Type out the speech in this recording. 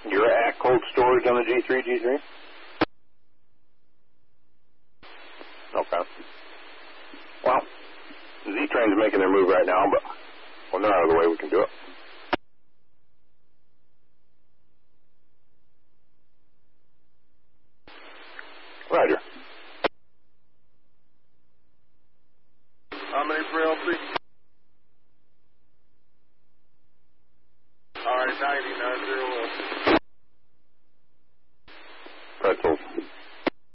You're at cold storage on the G3, G3? Okay. Well, Z-Train's making their move right now, but when they're out of the way, we can do it. Roger. How many for LC?